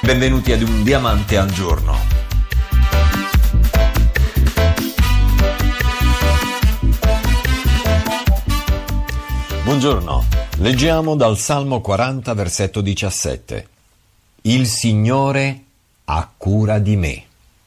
Benvenuti ad Un Diamante al Giorno. Buongiorno, leggiamo dal Salmo 40, versetto 17. Il Signore ha cura di me.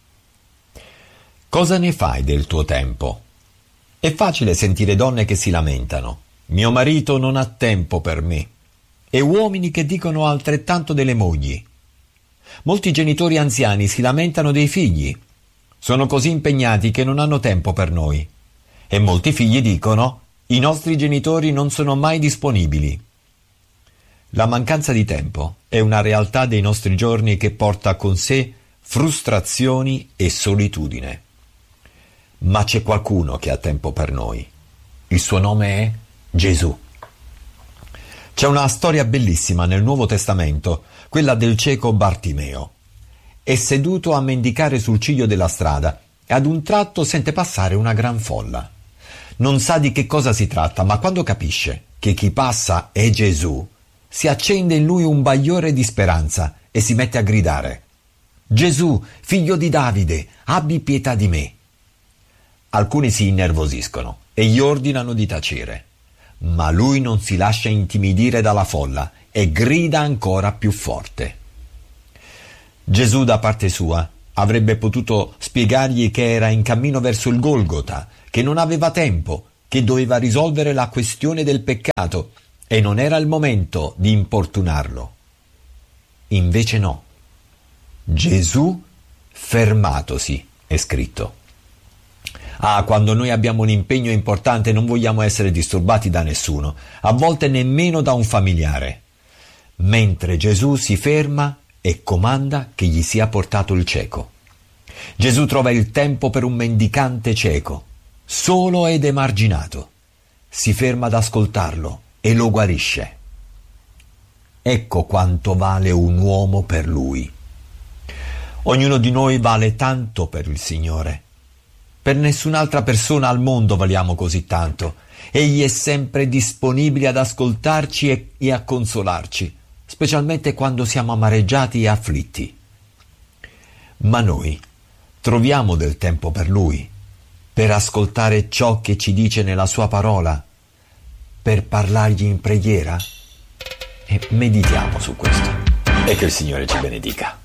Cosa ne fai del tuo tempo? È facile sentire donne che si lamentano. Mio marito non ha tempo per me. E uomini che dicono altrettanto delle mogli. Molti genitori anziani si lamentano dei figli. Sono così impegnati che non hanno tempo per noi. E molti figli dicono: i nostri genitori non sono mai disponibili. La mancanza di tempo è una realtà dei nostri giorni che porta con sé frustrazioni e solitudine. Ma c'è qualcuno che ha tempo per noi. Il suo nome è Gesù. C'è una storia bellissima nel Nuovo Testamento, quella del cieco Bartimeo. È seduto a mendicare sul ciglio della strada e ad un tratto sente passare una gran folla. Non sa di che cosa si tratta, ma quando capisce che chi passa è Gesù, si accende in lui un bagliore di speranza e si mette a gridare: Gesù, figlio di Davide, abbi pietà di me. Alcuni si innervosiscono e gli ordinano di tacere. Ma lui non si lascia intimidire dalla folla e grida ancora più forte. Gesù, da parte sua, avrebbe potuto spiegargli che era in cammino verso il Golgota, che non aveva tempo, che doveva risolvere la questione del peccato e non era il momento di importunarlo. Invece no. Gesù fermatosi, è scritto. Quando noi abbiamo un impegno importante non vogliamo essere disturbati da nessuno, a volte nemmeno da un familiare. Mentre Gesù si ferma e comanda che gli sia portato il cieco. Gesù trova il tempo per un mendicante cieco, solo ed emarginato. Si ferma ad ascoltarlo e lo guarisce. Ecco quanto vale un uomo per lui. Ognuno di noi vale tanto per il Signore. Per nessun'altra persona al mondo valiamo così tanto. Egli è sempre disponibile ad ascoltarci e a consolarci, specialmente quando siamo amareggiati e afflitti. Ma noi troviamo del tempo per Lui, per ascoltare ciò che ci dice nella Sua parola, per parlargli in preghiera? E meditiamo su questo. E che il Signore ci benedica.